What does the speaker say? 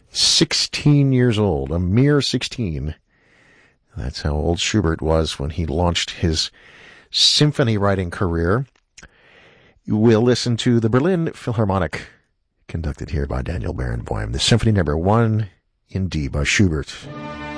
16 years old, a mere 16. That's how old Schubert was when he launched his symphony writing career. We'll listen to the Berlin Philharmonic, conducted here by Daniel Barenboim, the Symphony No. 1 in D by Schubert.